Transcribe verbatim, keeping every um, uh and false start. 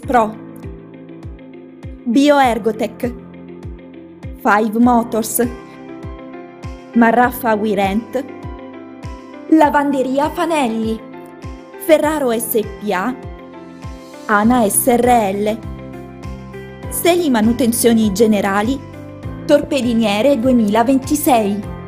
Pro, Bioergotech, Five Motors, Marraffa Wirent, Lavanderia Fanelli, Ferraro S P A, Ana S R L, Seli Manutenzioni Generali, Torpediniere duemilaventisei.